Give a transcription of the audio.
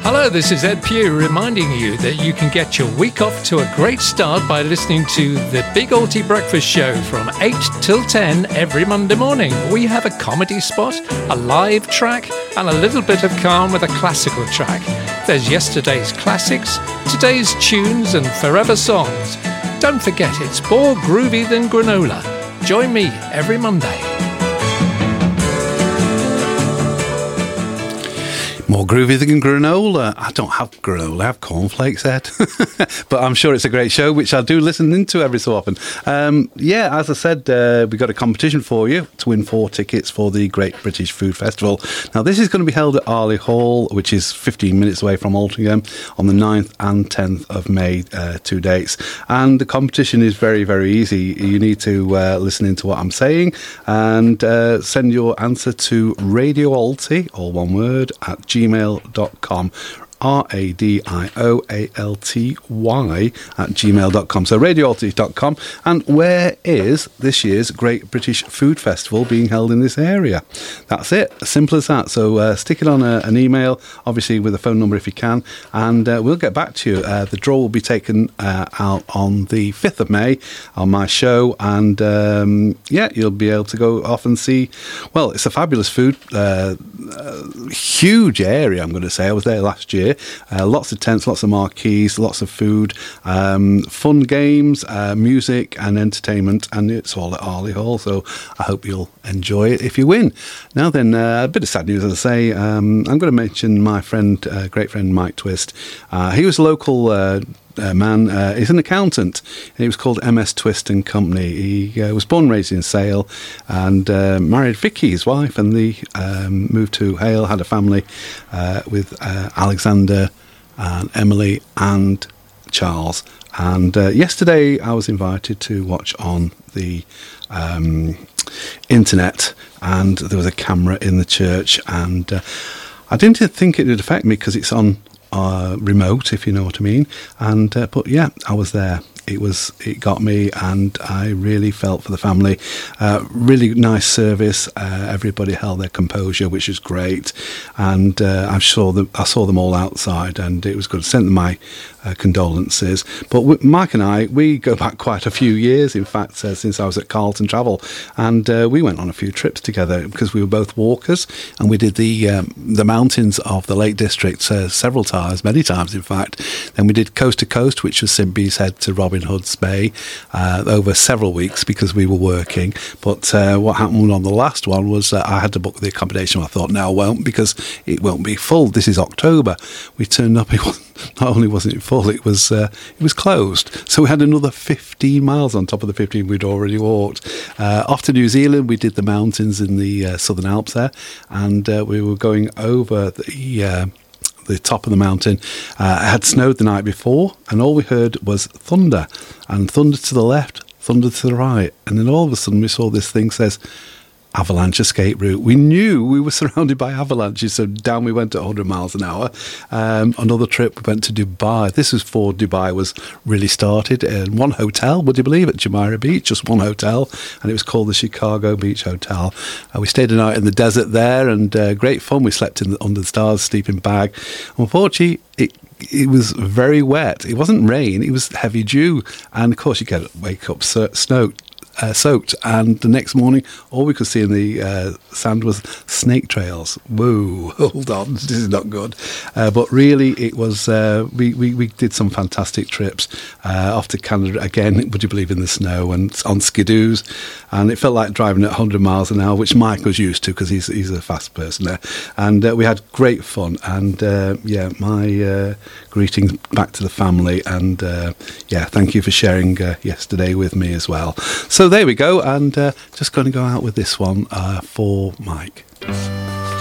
Hello, this is Ed Pugh reminding you that you can get your week off to a great start by listening to the Big Alty Breakfast Show from 8 till 10 every Monday morning. We have a comedy spot, a live track, and a little bit of calm with a classical track. There's yesterday's classics, today's tunes, and forever songs. Don't forget, it's more groovy than granola. Join me every Monday. More groovy than granola. I don't have granola, I have cornflakes, Ed. But I'm sure it's a great show, which I do listen into every so often. As I said, we've got a competition for you to win 4 tickets for the Great British Food Festival. Now, this is going to be held at Arley Hall, which is 15 minutes away from Altrincham, on the 9th and 10th of May, 2 dates. And the competition is very, very easy. You need to listen into what I'm saying and send your answer to Radio Alty, all one word, at gmail.com. radioalty@gmail.com. So radioalty.com. And where is this year's Great British Food Festival being held in this area? That's it. Simple as that. So stick it on an email, obviously with a phone number if you can, and we'll get back to you. The draw will be taken out on the 5th of May on my show, and you'll be able to go off and see. Well, it's a fabulous food, huge area, I'm going to say. I was there last year. Lots of tents, lots of marquees, lots of food, fun games, music and entertainment, and it's all at Arley Hall, so I hope you'll enjoy it if you win. Now then, a bit of sad news, as I say. I'm going to mention my friend, great friend Mike Twist. He was a local man. He's an accountant. He was called MS Twist and Company. He was born and raised in Sale and married Vicky, his wife, and they moved to Hale, had a family with Alexander and Emily and Charles. And yesterday I was invited to watch on the internet, and there was a camera in the church, and I didn't think it would affect me because it's on remote, if you know what I mean. And but yeah, I was there. It got me, and I really felt for the family. Really nice service. Everybody held their composure, which is great. And I saw them all outside, and it was good. Sent them my condolences. But Mike and I, we go back quite a few years. In fact, since I was at Carlton Travel, and we went on a few trips together because we were both walkers, and we did the mountains of the Lake District several times, many times in fact. Then we did Coast to Coast, which was St Bees Head to Robin Hood's Bay, over several weeks because we were working. But what happened on the last one was I had to book the accommodation. I thought, no, I won't, because it won't be full. This is October. We turned up. Not only wasn't it full, it was closed. So we had another 15 miles on top of the 15 we'd already walked. Off to New Zealand, we did the mountains in the Southern Alps there, and we were going over the top of the mountain. It had snowed the night before, and all we heard was thunder, and thunder to the left, thunder to the right, and then all of a sudden we saw this thing says avalanche escape route. We knew we were surrounded by avalanches, so down we went at 100 miles an hour. Another trip, we went to Dubai. This was before Dubai was really started. In one hotel, would you believe, at Jumeirah Beach, just one hotel, and it was called the Chicago Beach Hotel. We stayed a night in the desert there, and great fun. We slept under the stars, sleeping bag. Unfortunately, it was very wet. It wasn't rain, it was heavy dew, and of course you wake up soaked, and the next morning all we could see in the sand was snake trails. Whoa, hold on, this is not good. But really it was, we did some fantastic trips off to Canada again, would you believe, in the snow and on skidoos, and it felt like driving at 100 miles an hour, which Mike was used to because he's a fast person there. And we had great fun, and my greetings back to the family, and thank you for sharing yesterday with me as well. So there we go, and just going to go out with this one for Mike.